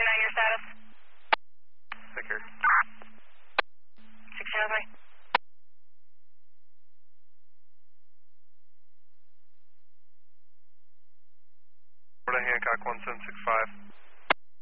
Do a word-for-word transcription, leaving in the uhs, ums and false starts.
nine, your status? Secure. sixteen oh three. Florida Hancock one seven six five.